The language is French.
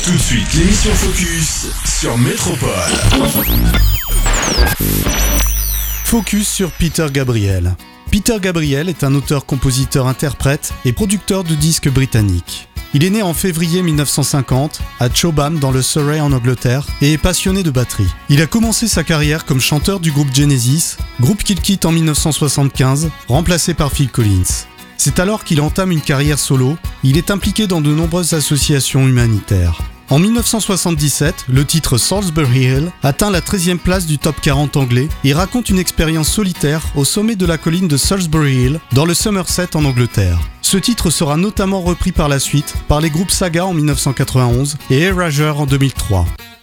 Tout de suite, l'émission Focus sur Métropole. Focus sur Peter Gabriel. Peter Gabriel est un auteur, compositeur, interprète et producteur de disques britannique. Il est né en février 1950 à Chobham dans le Surrey en Angleterre et est passionné de batterie. Il a commencé sa carrière comme chanteur du groupe Genesis, groupe qu'il quitte en 1975, remplacé par Phil Collins. C'est alors qu'il entame une carrière solo. Il est impliqué dans de nombreuses associations humanitaires. En 1977, le titre Salisbury Hill atteint la 13e place du top 40 anglais et raconte une expérience solitaire au sommet de la colline de Salisbury Hill dans le Somerset en Angleterre. Ce titre sera notamment repris par la suite par les groupes Saga en 1991 et Erasure en 2003.